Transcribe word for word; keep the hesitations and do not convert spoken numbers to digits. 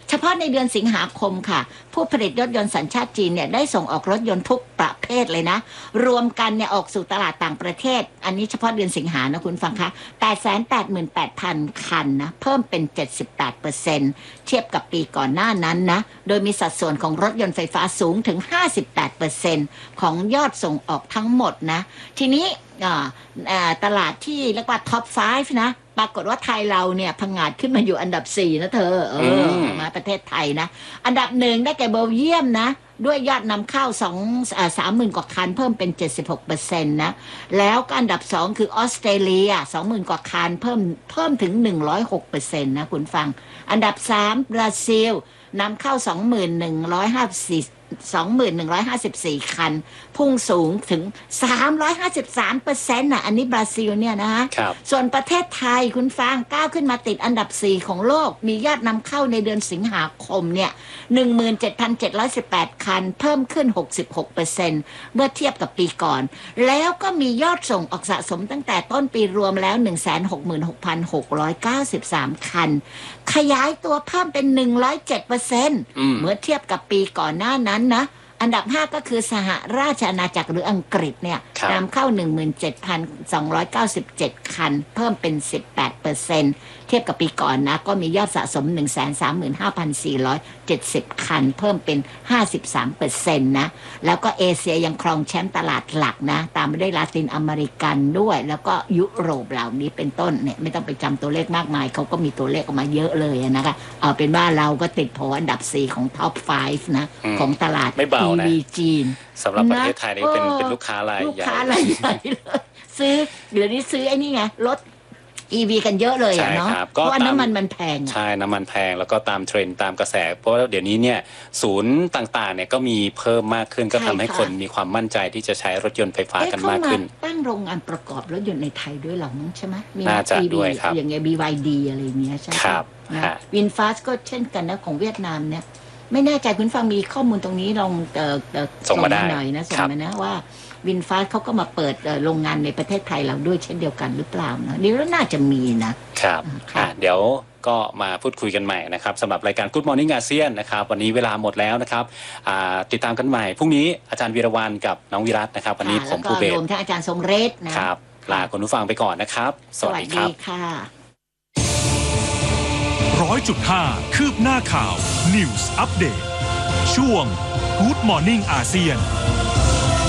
เฉพาะในเดือนสิงหาคมค่ะผู้ผลิตรถยนต์สัญชาติจีนเนี่ยได้ส่งออกรถยนต์ทุกประเภทเลยนะรวมกันเนี่ยออกสู่ตลาดต่างประเทศอันนี้เฉพาะเดือนสิงหานะคุณฟังคะ แปดแสนแปดหมื่นแปดพัน คันนะเพิ่มเป็น เจ็ดสิบแปดเปอร์เซ็นต์ เทียบกับปีก่อนหน้านั้นนะโดยมีสัดส่วนของรถยนต์ไฟฟ้าสูงถึง ห้าสิบแปดเปอร์เซ็นต์ ของยอดส่งออกทั้งหมดนะทีนี้ตลาดที่เรียกว่าท็อปไฟว์นะปรากฏว่าไทยเราเนี่ยพังงาดขึ้นมาอยู่อันดับสี่นะเธอเออมาประเทศไทยนะอันดับหนึ่งได้แก่เบลเยียมนะด้วยยอดนำเข้าสองสามหมื่นกว่าคันเพิ่มเป็น เจ็ดสิบหกเปอร์เซ็นต์ นะแล้วก็อันดับสองคือออสเตรเลีย สองหมื่นกว่าคันเพิ่มเพิ่มถึง หนึ่งร้อยหกเปอร์เซ็นต์ นะคุณฟังอันดับสามบราซิลนำเข้า สองหมื่นหนึ่งร้อยห้าสิบสี่ สองหมื่นหนึ่งร้อยห้าสิบสี่ คันพุ่งสูงถึง สามร้อยห้าสิบสามเปอร์เซ็นต์ น่ะอันนี้บราซิลเนี่ยนะส่วนประเทศไทยคุณฟังก้าวขึ้นมาติดอันดับสี่ของโลกมียอดนำเข้าในเดือนสิงหาคมเนี่ย หนึ่งหมื่นเจ็ดพันเจ็ดร้อยสิบแปด คันเพิ่มขึ้น หกสิบหกเปอร์เซ็นต์ เมื่อเทียบกับปีก่อนแล้วก็มียอดส่งออกสะสมตั้งแต่ต้นปีรวมแล้ว หนึ่งแสนหกหมื่นหกพันหกร้อยเก้าสิบสาม คันขยายตัวเพิ่มเป็น หนึ่งร้อยเจ็ดเปอร์เซ็นต์ เมื่อเทียบกับปีก่อนหน้านั้นนะอันดับห้าก็คือสหราชอาณาจักรหรืออังกฤษเนี่ยนำเข้า หนึ่งหมื่นเจ็ดพันสองร้อยเก้าสิบเจ็ด คันเพิ่มเป็น สิบแปดเปอร์เซ็นต์ เทียบกับปีก่อนนะก็มียอดสะสม หนึ่งแสนสามหมื่นห้าพันสี่ร้อยเจ็ดสิบ คันเพิ่มเป็น ห้าสิบสามเปอร์เซ็นต์ นะแล้วก็เอเชียยังครองแชมป์ตลาดหลักนะตามไปด้วยลาตินอเมริกันด้วยแล้วก็ยุโรปเหล่านี้เป็นต้นเนี่ยไม่ต้องไปจำตัวเลขมากมายเขาก็มีตัวเลขออกมาเยอะเลยนะคะเอาเป็นว่าเราก็ติดโผอันดับสี่ของท็อปห้านะของตลาด อี วี จีนสำหรับประเทศไทยนี่เป็นเป็นลูกค้ารายใหญ่ลูกค้ารายใหญ่เลยซื้อเดี๋ยวนี้ซื้อไอ้นี่ไงรถ อี วี กันเยอะเลยอ่ะเนาะเพราะว่าน้ำมันมันแพงใช่น้ำมันแพงแล้วก็ตามเทรนด์ตามกระแสเพราะว่าเดี๋ยวนี้เนี่ยศูนย์ต่างๆเนี่ยก็มีเพิ่มมากขึ้นก็ทำให้คนมีความมั่นใจที่จะใช้รถยนต์ไฟฟ้ากันมากขึ้นตั้งโรงงานประกอบรถยนต์ในไทยด้วยหรอใช่ไหมมีน่าจะด้วยครับอย่างเงี้ย บี วาย ดี อะไรเงี้ยใช่ไหมครับวินฟาสก็เช่นกันนะของเวียดนามเนี่ยไม่แน่ใจคุณฟังมีข้อมูลตรงนี้ลองส่งมาได้หน่อยนะส่งมานะว่าวินฟาสเขาก็มาเปิดโรงงานในประเทศไทยเราด้วยเช่นเดียวกันหรือเปล่านะนี่น่าจะมีนะครับเดี๋ยวก็มาพูดคุยกันใหม่นะครับสำหรับรายการ Good Morning อาเซียนนะครับวันนี้เวลาหมดแล้วนะครับติดตามกันใหม่พรุ่งนี้อาจารย์วีรวรรณกับน้องวิรัตนะครับวันนี้ผมภูเบศรวมทั้งอาจารย์ทรงเรศนะครับลาคุณผู้ฟังไปก่อนนะครับสวัสดีครับค่ะร้อยจุดห้าคืบหน้าข่าว News Update ช่วง Good Morning อาเซียน